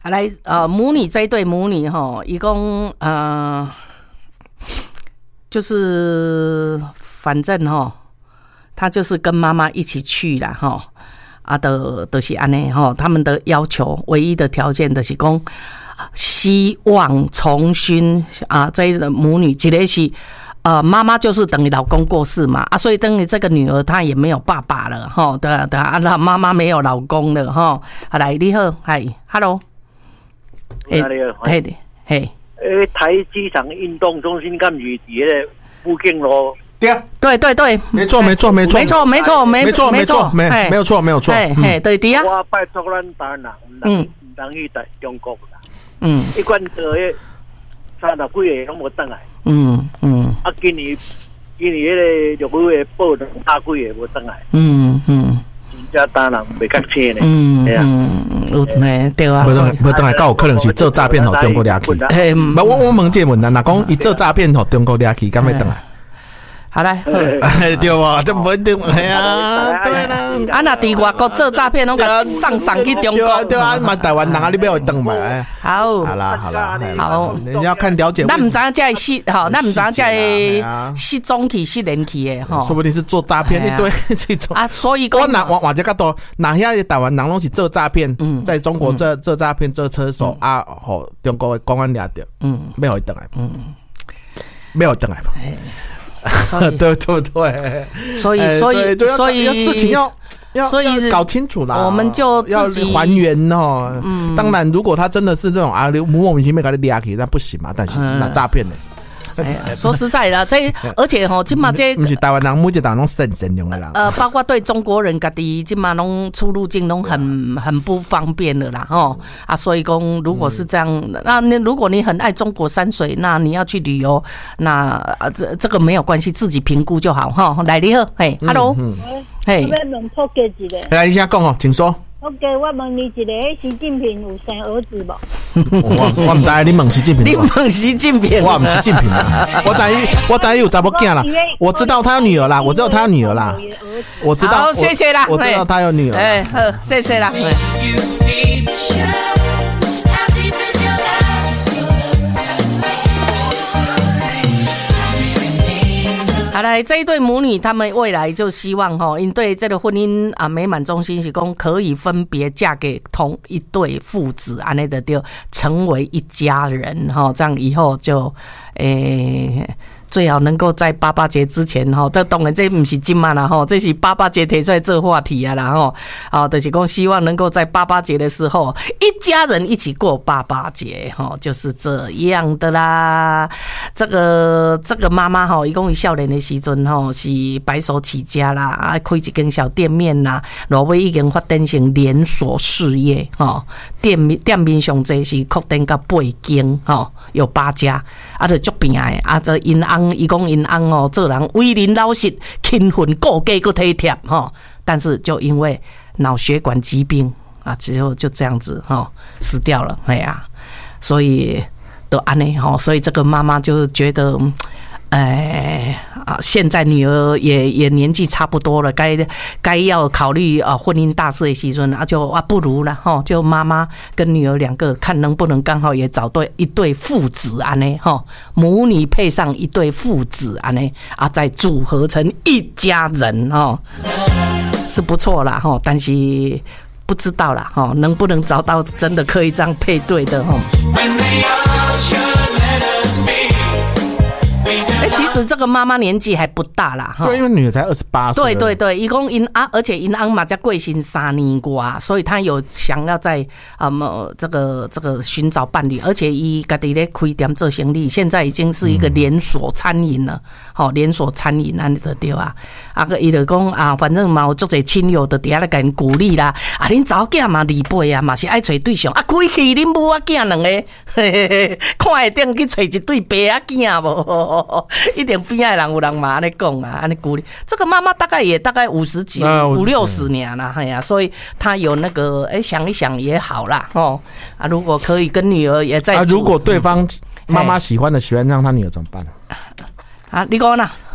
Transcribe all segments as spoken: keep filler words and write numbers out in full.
来呃，母女这一对母女哈，一共呃，就是反正哈，她就是跟妈妈一起去啦哈，啊的的是安尼哈，他们的要求唯一的条件就是讲，希望重新啊，这一个母女一个是。呃，妈妈就是等于老公过世嘛，啊，所以等于这个女儿她也没有爸爸了，哈，对啊，对啊，啊，妈妈没有老公了，哈，啊，来，你好，嗨 ，hello， 嘿， 嘿，嘿， 诶，台机场运动中心敢是伫个附近咯？ 对对对对， 没错没错没错没错没错没没错没错没没有错没有错， 嘿嘿，对的啊。 我拜托咱台人，嗯，人去台中国啦，嗯，一贯做迄三十几个拢无转来。嗯嗯，啊，今年今年迄个陆委会报两百几个无转来，嗯嗯，真正当人袂较清呢，嗯嗯， 有呢对啊， 无转无转来，敢有可能是做诈骗吼中国掠去，嘿，我我问这问题，若讲伊做诈骗吼中国掠去，敢会转来？ 好来， 对啊，这不一定，哎呀，对啦， 啊，那伫外国做诈骗，拢甲送送去中国， 对啊，嘛台湾人啊，你不要等嘛， 好， 好啦，好啦， 好， 你要看了解。 咱唔知影这失，吼，咱唔知影这失踪去、失联去的，吼， 说不定是做诈骗一堆这种啊，所以我哪往往这个多，哪遐台湾人拢是做诈骗，在中国做做诈骗做车手啊，吼，中国的公安抓到，嗯，没有等来，嗯，没有等来吧。对对对， 所以所以所以事情要要所以搞清楚啦， 我们就要还原哦。嗯，当然，如果他真的是这种啊，莫名其妙给他抓起，那不行嘛。但是那诈骗呢？ 哎呀，说实在的，这而且吼，今嘛这不是台湾人，每一人拢善善良的啦。 呃，包括对中国人家己，今嘛拢出入境拢很很不方便的啦，吼啊，所以讲如果是这样，那你如果你很爱中国山水，那你要去旅游，那啊这这个没有关系，自己评估就好哈。来，你好，嘿 ，hello， 嘿，我要问托给一个， 来，你先讲哦，请说。 OK， 我问你一个，习近平有生儿子无？ 我我唔知，你问习近平。 你问习近平？ 我唔是习近平啦，我知我知有查某囝啦，我知道他有女儿啦，我知道他有女儿啦，我知道， 谢谢啦， 我知道他有女儿。 哎，好，谢谢啦。好来，这一对母女，他们未来就希望哈，因对这个婚姻啊美满中心是讲可以分别嫁给同一对父子，安内的就成为一家人哈，这样以后就诶。欸最好能够在八八节之前哈，这当然这不是今晚啦哈，这是八八节提出来这话题啊啦哈，啊，就是讲希望能够在八八节的时候，一家人一起过八八节哈，就是这样的啦。这个这个妈妈哈，一共少年的时阵哈是白手起家啦，啊开一间小店面啦，落尾已经发展成连锁事业哈，店面店面上这是扩展到八间哈，有八家，啊，就足边的啊，这因翁。伊讲因翁哦，做人为人老实、勤奋、顾家又体贴哈，但是就因为脑血管疾病啊，之后就这样子哈死掉了，哎呀，所以都安尼哈，所以这个妈妈就觉得，哎啊，现在女儿也也年纪差不多了，该该要考虑啊婚姻大事的时阵啊，就啊不如了哈，就妈妈跟女儿两个看能不能刚好也找对一对父子安呢哈，母女配上一对父子安呢啊，再组合成一家人哈，是不错啦哈，但是不知道啦哈，能不能找到真的可以这样配对的哈。哎、欸，其实这个妈妈年纪还不大啦，哈。 对，因为女儿才二十八岁。 对对对，一共因啊，而且因翁嘛才贵姓三年瓜，所以她有想要在啊么这个这个寻找伴侣，而且伊家己咧开店做生意，现在已经是一个连锁餐饮了，好、嗯、连锁餐饮安尼就对啊。啊个伊就讲啊，反正嘛有足侪亲友的底下咧甲因鼓励啦，啊恁查某囝嘛离辈啊，嘛是爱找对象啊，开去恁母仔囝两个，嘿嘿嘿，看会顶去找一对爸仔囝无？一点边爱人有人嘛安尼讲啊，安尼鼓励。这个妈妈大概也大概五十几、啊、五六十年了，哎呀，所以她有那个哎、欸、想一想也好啦哦啊，如果可以跟女儿也在、啊， 如果对方妈妈喜欢的喜欢让她女儿怎么办？ 啊，你讲啦，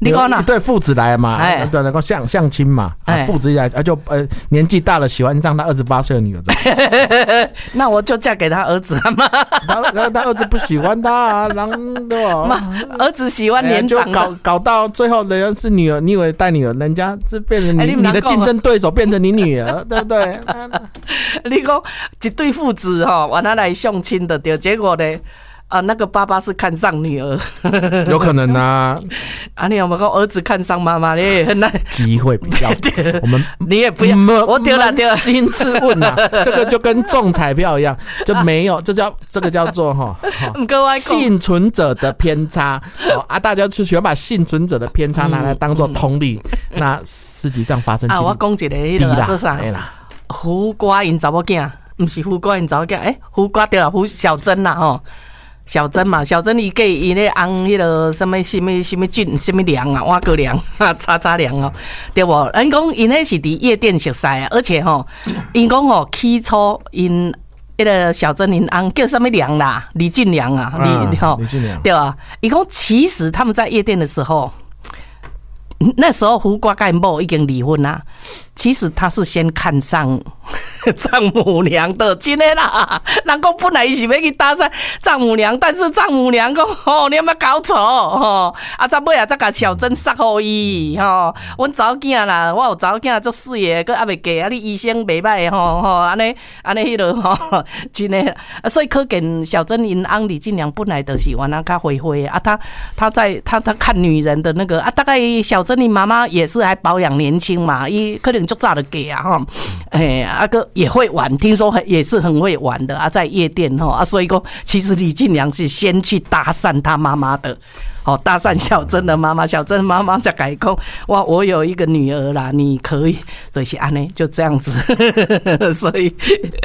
你讲哪？ 对，父子来嘛， 哎， 对，能够相相亲嘛，啊，父子来，啊，就呃年纪大了，喜欢上他二十八岁的女儿， 那我就嫁给他儿子嘛。 他他儿子不喜欢他啊，然后对吧？ 儿子喜欢年长的， 就搞搞到最后，人家是女儿，你以为带女儿，人家是变成你、欸、你的竞争对手，变成你女儿，对不对？ 你讲一对父子哈，完了来相亲的，对，结果呢？啊，那个爸爸是看上女儿， 有可能啊。 啊，你有没有儿子看上妈妈？你也很难， 机会比较我们你也不要，我丢了丢了， 心自问啊，这个就跟中彩票一样，就没有，这叫这个叫做哈，幸存者的偏差啊，大家就喜欢把幸存者的偏差拿来当做通例，嗯、那实际上发生几率啊，我讲一个迄个这啥？胡瓜因查某囝，不是胡瓜因查某囝，诶，胡瓜对了，胡小珍啦吼。小珍嘛，小珍伊给伊咧红迄个什么什么什么菌什么粮啊，挖个粮啊，叉叉粮哦，对不？人讲因迄是伫夜店熟识啊，而且吼，因讲吼起初因迄个小珍因红叫什么粮啦，李俊良啊，李吼， 李俊良对啊，伊讲其实他们在夜店的时候，那时候胡瓜跟某已经离婚啦。其实他是先看上丈母娘的，真的啦。人讲本来是要去搭讪丈母娘，但是丈母娘讲：“哦，你有没有搞错？哦，啊，再尾啊，再甲小珍杀互伊吼。阮查某囝啦，我有查某囝足水的，佮还袂嫁，啊，你医生袂歹吼吼，安尼安尼迄落吼，真的。所以可见小珍因翁李俊良本来就是原来较灰灰啊，他他在他他看女人的那个啊，大概小珍的妈妈也是还保养年轻嘛，伊可能。足早的给啊哈，哎，阿哥也会玩，听说也是很会玩的啊，在夜店哈啊，所以说其实李俊良是先去搭讪他妈妈的，哦，搭讪小珍的妈妈，小珍妈妈才改讲，哇，我有一个女儿啦，你可以，就是安呢，就这样子，所以。